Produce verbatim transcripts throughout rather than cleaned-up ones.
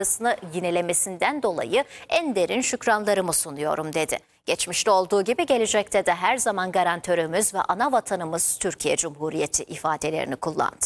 saygısını yinelemesinden dolayı en derin şükranlarımı sunuyorum dedi. Geçmişte olduğu gibi gelecekte de her zaman garantörümüz ve ana vatanımız Türkiye Cumhuriyeti ifadelerini kullandı.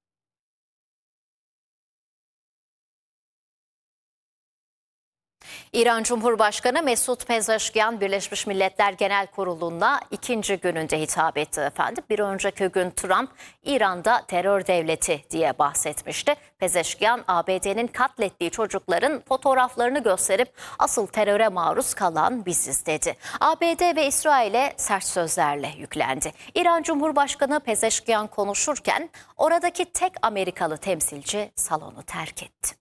İran Cumhurbaşkanı Mesut Pezeşkian Birleşmiş Milletler Genel Kurulu'na ikinci gününde hitap etti efendim. Bir önceki gün Trump İran'da terör devleti diye bahsetmişti. Pezeşkian A B D'nin katlettiği çocukların fotoğraflarını gösterip asıl teröre maruz kalan biziz dedi. A B D ve İsrail'e sert sözlerle yüklendi. İran Cumhurbaşkanı Pezeşkian konuşurken oradaki tek Amerikalı temsilci salonu terk etti.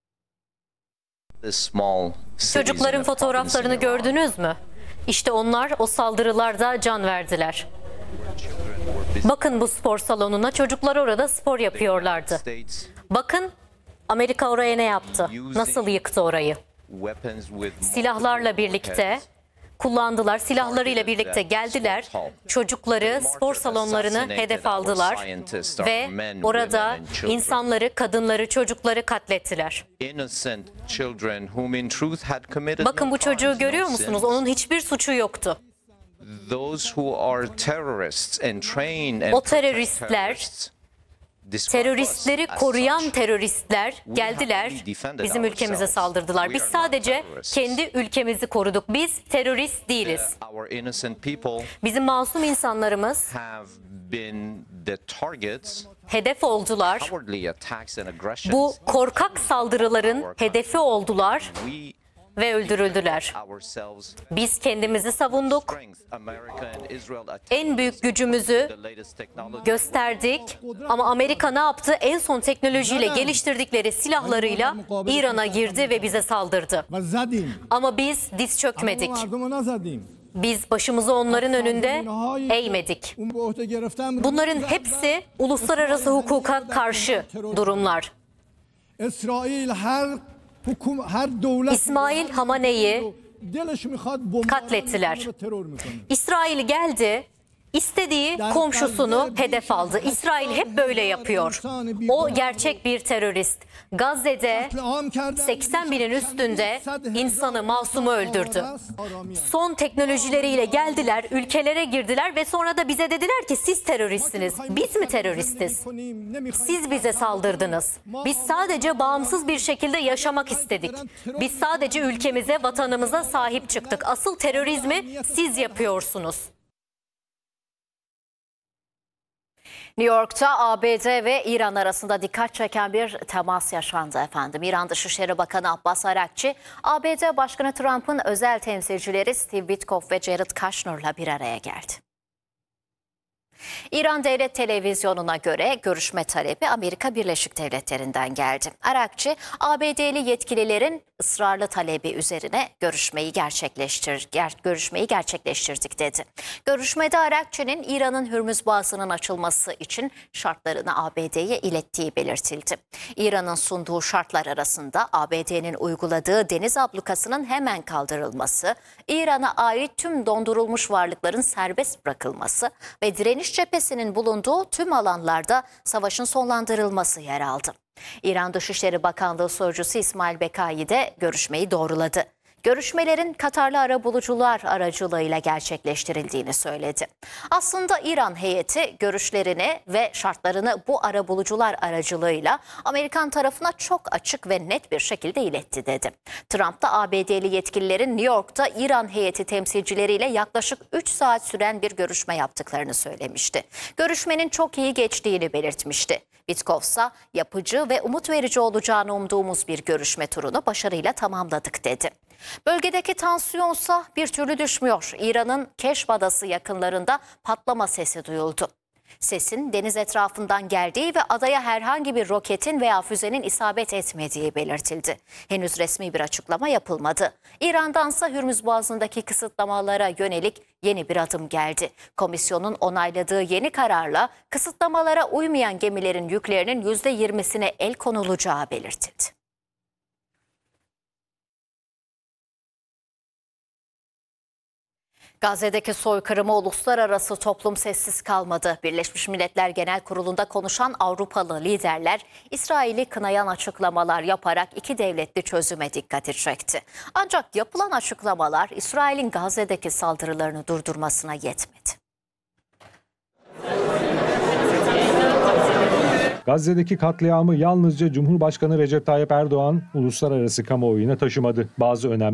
Çocukların fotoğraflarını gördünüz mü? İşte onlar o saldırılarda can verdiler. Bakın bu spor salonuna, çocuklar orada spor yapıyorlardı. Bakın Amerika oraya ne yaptı? Nasıl yıktı orayı? Silahlarla birlikte kullandılar. Silahlarıyla birlikte geldiler. Çocukları, spor salonlarını hedef aldılar ve orada insanları, kadınları, çocukları katlettiler. Bakın bu çocuğu görüyor musunuz? Onun hiçbir suçu yoktu. O teröristler, teröristleri koruyan teröristler geldiler, bizim ülkemize saldırdılar. Biz sadece kendi ülkemizi koruduk. Biz terörist değiliz. Bizim masum insanlarımız hedef oldular. Bu korkak saldırıların hedefi oldular ve öldürüldüler. Biz kendimizi savunduk. En büyük gücümüzü gösterdik. Ama Amerika ne yaptı? En son teknolojiyle geliştirdikleri silahlarıyla İran'a girdi ve bize saldırdı. Ama biz diz çökmedik. Biz başımızı onların önünde eğmedik. Bunların hepsi uluslararası hukuka karşı durumlar. İsmail Hamane'yi katlettiler. İsrail geldi, istediği komşusunu hedef aldı. İsrail hep böyle yapıyor. O gerçek bir terörist. Gazze'de seksen binin üstünde insanı, masumu öldürdü. Son teknolojileriyle geldiler, ülkelere girdiler ve sonra da bize dediler ki siz teröristsiniz. Biz mi teröristiz? Siz bize saldırdınız. Biz sadece bağımsız bir şekilde yaşamak istedik. Biz sadece ülkemize, vatanımıza sahip çıktık. Asıl terörizmi siz yapıyorsunuz. New York'ta A B D ve İran arasında dikkat çeken bir temas yaşandı efendim. İran Dışişleri Bakanı Abbas Araghchi, A B D Başkanı Trump'ın özel temsilcileri Steve Witkoff ve Jared Kushner'la bir araya geldi. İran Devlet Televizyonu'na göre görüşme talebi Amerika Birleşik Devletleri'nden geldi. Araghchi, A B D'li yetkililerin ısrarlı talebi üzerine görüşmeyi gerçekleştir, ger, görüşmeyi gerçekleştirdik dedi. Görüşmede Araghchi'nin İran'ın Hürmüz Boğazı'nın açılması için şartlarını A B D'ye ilettiği belirtildi. İran'ın sunduğu şartlar arasında A B D'nin uyguladığı deniz ablukasının hemen kaldırılması, İran'a ait tüm dondurulmuş varlıkların serbest bırakılması ve direniş cephesinin bulunduğu tüm alanlarda savaşın sonlandırılması yer aldı. İran Dışişleri Bakanlığı Sözcüsü İsmail Bekai de görüşmeyi doğruladı. Görüşmelerin Katarlı arabulucular aracılığıyla gerçekleştirildiğini söyledi. Aslında İran heyeti görüşlerini ve şartlarını bu arabulucular aracılığıyla Amerikan tarafına çok açık ve net bir şekilde iletti dedi. Trump da A B D'li yetkililerin New York'ta İran heyeti temsilcileriyle yaklaşık üç saat süren bir görüşme yaptıklarını söylemişti. Görüşmenin çok iyi geçtiğini belirtmişti. Witkoff ise yapıcı ve umut verici olacağını umduğumuz bir görüşme turunu başarıyla tamamladık dedi. Bölgedeki tansiyonsa bir türlü düşmüyor. İran'ın Keşf Adası yakınlarında patlama sesi duyuldu. Sesin deniz etrafından geldiği ve adaya herhangi bir roketin veya füzenin isabet etmediği belirtildi. Henüz resmi bir açıklama yapılmadı. İran'dansa Hürmüz Boğazı'ndaki kısıtlamalara yönelik yeni bir adım geldi. Komisyonun onayladığı yeni kararla kısıtlamalara uymayan gemilerin yüklerinin yüzde yirmisine el konulacağı belirtildi. Gazze'deki soykırımı uluslararası toplum sessiz kalmadı. Birleşmiş Milletler Genel Kurulu'nda konuşan Avrupalı liderler İsrail'i kınayan açıklamalar yaparak iki devletli çözüme dikkati çekti. Ancak yapılan açıklamalar İsrail'in Gazze'deki saldırılarını durdurmasına yetmedi. Gazze'deki katliamı yalnızca Cumhurbaşkanı Recep Tayyip Erdoğan uluslararası kamuoyuna taşımadı. Bazı önemli